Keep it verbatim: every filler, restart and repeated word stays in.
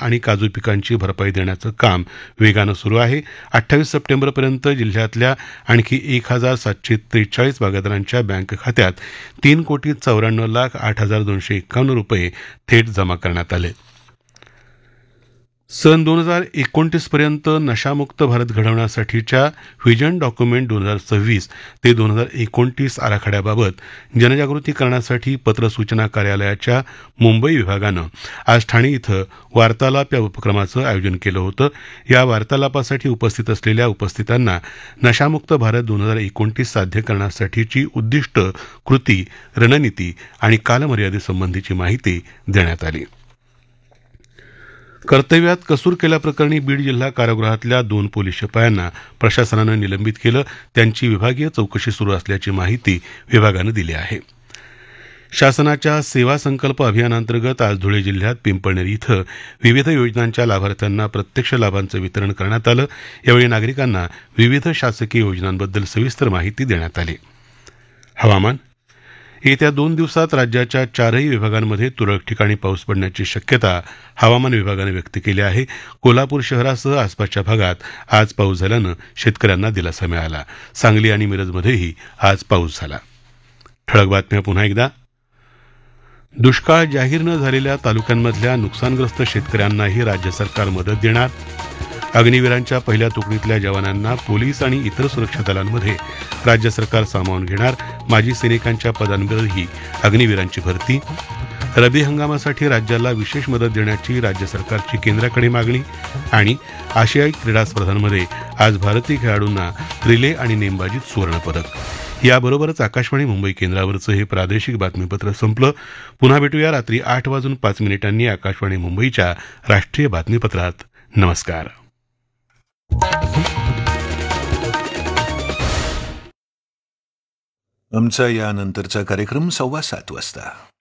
आणि काजू पिकांची भरपाई देण्याचं काम वेगानं सुरू आहे. अठ्ठावीस सप्टेंबरपर्यंत जिल्ह्यातल्या आणखी एक हजार सातशे त्रेचाळीस बागायतदारांच्या बँक खात्यात तीन कोटी चौऱ्याण्णव लाख आठ हजार दोनशे एक्कावन्न रुपये थेट जमा करण्यात आले. सन दोन हजार एकोणतीस पर्यंत नशामुक्त भारत घडवण्यासाठीच्या व्हिजन डॉक्युमेंट दोन हजार सव्वीस ते दोन हजार एकोणतीस आराखड्याबाबत जनजागृती करण्यासाठी पत्र सूचना कार्यालयाच्या मुंबई विभागानं आज ठाणे इथं वार्तालाप या उपक्रमाचं आयोजन केलं होतं. या वार्तालापासाठी उपस्थित असलेल्या उपस्थितांना नशामुक्त भारत दोन हजार एकोणतीस साध्य करण्यासाठीची उद्दिष्ट, कृती, रणनीती आणि कालमर्यादेसंबंधीची माहिती देण्यात आली. कर्तव्यात कसूर केल्याप्रकरणी बीड जिल्हा कारागृहातल्या दोन पोलीस शिपायांना प्रशासनानं निलंबित केलं. त्यांची विभागीय चौकशी सुरू असल्याची माहिती विभागानं दिली आहे. शासनाच्या सेवा संकल्प अभियानांतर्गत आज धुळे जिल्ह्यात पिंपळनेर इथं विविध योजनांच्या लाभार्थ्यांना प्रत्यक्ष लाभांचं वितरण करण्यात आलं. यावेळी नागरिकांना विविध शासकीय योजनांबद्दल सविस्तर माहिती देण्यात आली. हवामान. येत्या दोन दिवसात राज्याच्या चारही विभागांमध्ये तुरळक ठिकाणी पाऊस पडण्याची शक्यता हवामान विभागानं व्यक्त केली आहे. कोल्हापूर शहरासह आसपासच्या भागात आज पाऊस झाल्यानं शेतकऱ्यांना दिलासा मिळाला. सांगली आणि मिरजमध्येही आज पाऊस झाला. ठळक बातम्या पुन्हा एकदा. दुष्काळ जाहीर न झालेल्या तालुक्यांमधल्या नुकसानग्रस्त शेतकऱ्यांनाही राज्य सरकार मदत देणार. अग्निवीरांच्या पहिल्या तुकडीतल्या जवानांना पोलीस आणि इतर सुरक्षा दलांमध्ये राज्य सरकार सामावून घेणार. माजी सैनिकांच्या पदांवरही अग्निवीरांची भरती. रबी हंगामासाठी राज्याला विशेष मदत देण्याची राज्य सरकारची केंद्राकडे मागणी. आणि आशियाई क्रीडा स्पर्धांमध्ये आज भारतीय खेळाडूंना रिले आणि नेमबाजीत सुवर्णपदक. याबरोबरच आकाशवाणी मुंबई केंद्रावरचं हे प्रादेशिक बातमीपत्र संपलं. पुन्हा भेटूया रात्री आठ वाजून पाच मिनिटांनी आकाशवाणी मुंबईच्या राष्ट्रीय बातमीपत्रात. नमस्कार. आमचा यानंतरचा कार्यक्रम सव्वा सात वाजता.